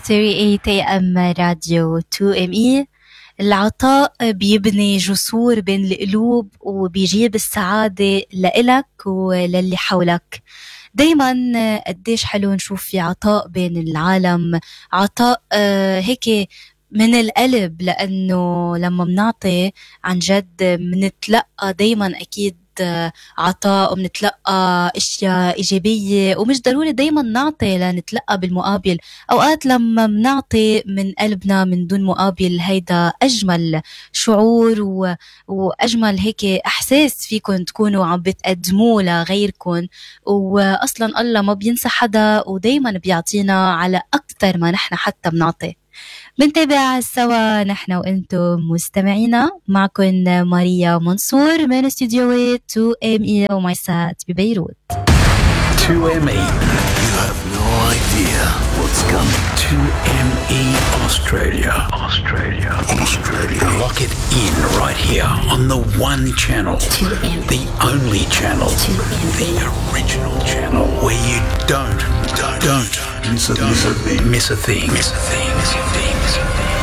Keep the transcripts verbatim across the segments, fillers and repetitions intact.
ثمانية ثمانية A M راديو تو إم إي. العطاء بيبني جسور بين القلوب وبيجيب السعادة لإلك وللي حولك. دايما قديش حلو نشوف في عطاء بين العالم، عطاء هيك من القلب، لأنه لما منعطي عن جد منتلقى دايما أكيد عطاء ومنتلقى اشياء ايجابيه، ومش ضروري دايما نعطي لنتلقى بالمقابل. اوقات لما منعطي من قلبنا من دون مقابل هيدا اجمل شعور و... واجمل هيك احساس فيكن تكونوا عم بتقدموه لغيركن. واصلا الله ما بينسى حدا ودايما بيعطينا على اكثر ما نحن حتى بنعطي. بنتابع سوا نحن وانتم مستمعينا. معكم ماريا منصور من استديوهات تو إم إي ومايسات ببيروت. تو إم إي. You have no idea what's coming. تو إم إي Australia. Australia. Australia. Lock it in right here on the one channel. two M E. The only channel. two M E. The original channel where you don't, don't, don't miss a, miss a thing. Miss a thing. Miss a thing. Miss a thing. Miss a thing.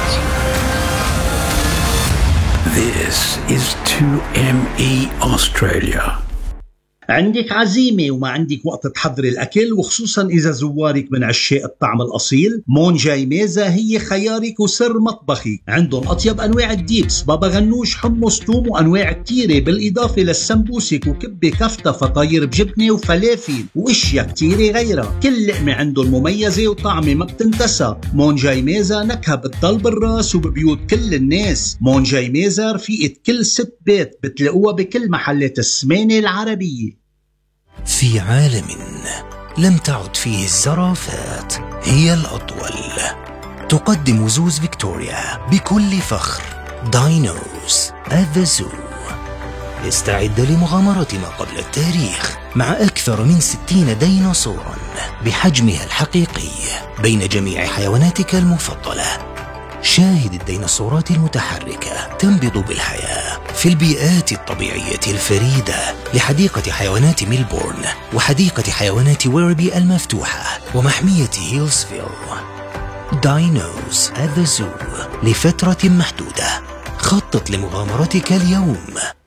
This is two M E Australia. عندك عزيمة وما عندك وقت تحضري الأكل، وخصوصا إذا زوارك من عشاق الطعم الأصيل، مونجاي ميزة هي خيارك وسر مطبخي. عندهم أطيب أنواع الديبس، بابا غنوش، حمص، توم، وأنواع كتيرة، بالإضافة للسمبوسك وكبة كفتة فطاير بجبنة وفلافل وإشياء كتيرة غيرها. كل لقمة عندهم مميزة وطعمة ما بتنتسى. مونجاي ميزة نكهة بتضل بالراس وببيوت كل الناس. مونجاي ميزة رفيقة كل ست بيت، بتلاقوها بكل محلات السمانة العربية. في عالم لم تعد فيه الزرافات هي الأطول، تقدم زوز فيكتوريا بكل فخر داينوز at the zoo. استعد لمغامرة ما قبل التاريخ مع أكثر من ستين ديناصورا بحجمها الحقيقي بين جميع حيواناتك المفضلة. شاهد الديناصورات المتحركة تنبض بالحياة في البيئات الطبيعية الفريدة لحديقة حيوانات ميلبورن وحديقة حيوانات ويربي المفتوحة ومحمية هيلسفيل. داينوز at the zoo لفترة محدودة. خطط لمغامرتك اليوم.